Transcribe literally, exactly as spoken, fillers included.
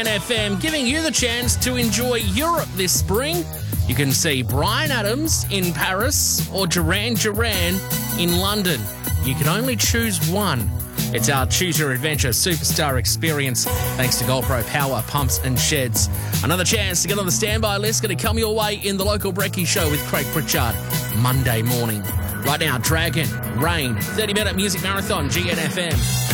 N F M, giving you the chance to enjoy Europe this spring. You can see Bryan Adams in Paris or Duran Duran in London. You can only choose one. It's our Choose Your Adventure Superstar Experience, thanks to GoldPro Power Pumps and Sheds. Another chance to get on the standby list going to come your way in the local Brekkie Show with Craig Pritchard Monday morning. Right now, Dragon, Rain, thirty minute music marathon, G N F M.